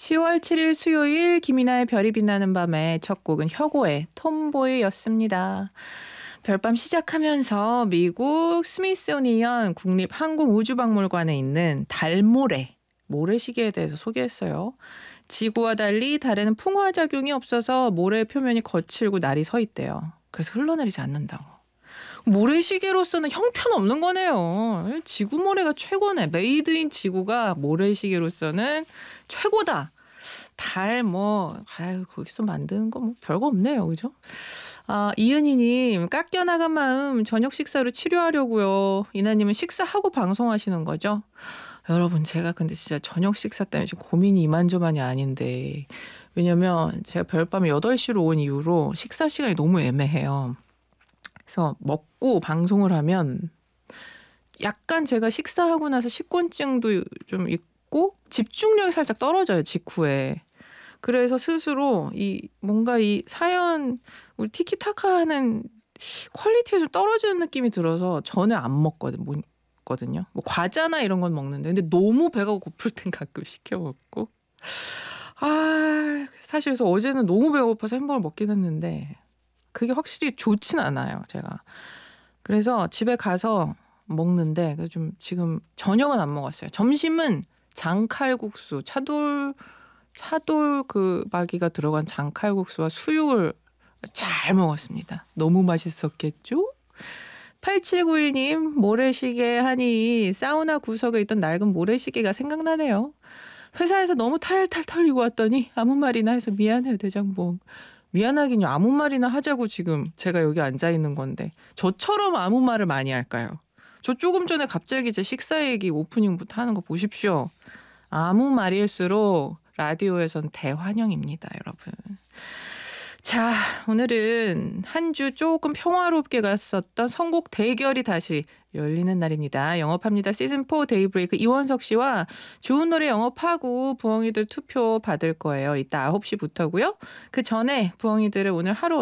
10월 7일 수요일 김이나의 별이 빛나는 밤의 첫 곡은 혁오의 톰보이였습니다. 별밤 시작하면서 미국 스미소니언 국립항공우주박물관에 있는 달모래, 모래시계에 대해서 소개했어요. 지구와 달리 달에는 풍화작용이 없어서 모래 표면이 거칠고 날이 서 있대요. 그래서 흘러내리지 않는다고. 모래시계로서는 형편없는 거네요. 지구 모래가 최고네. 메이드 인 지구가 모래시계로서는 최고다. 달 거기서 만드는 거 별거 없네요. 그죠? 이은희님, 깎여나간 마음 저녁 식사로 치료하려고요. 이나님은 식사하고 방송하시는 거죠? 여러분, 제가 근데 진짜 저녁 식사 때문에 지금 고민이 이만저만이 아닌데, 왜냐면 제가 별밤에 8시로 온 이후로 식사 시간이 너무 애매해요. 그래서 먹고 방송을 하면 약간 제가 식사하고 나서 식곤증도 좀 있고 집중력이 살짝 떨어져요, 직후에. 그래서 스스로 뭔가 이 사연 우리 티키타카하는 퀄리티가 좀 떨어지는 느낌이 들어서 저는 안 먹거든요. 뭐 과자나 이런 건 먹는데 근데 너무 배가 고플 땐 가끔 시켜 먹고. 사실 그래서 어제는 너무 배고파서 햄버거 먹긴 했는데 그게 확실히 좋진 않아요, 제가. 그래서 집에 가서 먹는데 좀 지금 저녁은 안 먹었어요. 점심은 장칼국수, 차돌 그 마기가 들어간 장칼국수와 수육을 잘 먹었습니다. 너무 맛있었겠죠? 8791님, 모래시계 하니 사우나 구석에 있던 낡은 모래시계가 생각나네요. 회사에서 너무 탈탈 털리고 왔더니 아무 말이나 해서 미안해요, 대장봉. 미안하긴요. 아무 말이나 하자고 지금 제가 여기 앉아 있는 건데 저처럼 아무 말을 많이 할까요? 저 조금 전에 갑자기 제 식사 얘기 오프닝부터 하는 거 보십시오. 아무 말일수록 라디오에선 대환영입니다, 여러분. 자, 오늘은 한 주 조금 평화롭게 갔었던 선곡 대결이 다시 열리는 날입니다. 영업합니다. 시즌4 데이브레이크 이원석 씨와 좋은 노래 영업하고 부엉이들 투표 받을 거예요. 이따 9시부터고요. 그 전에 부엉이들을 오늘 하루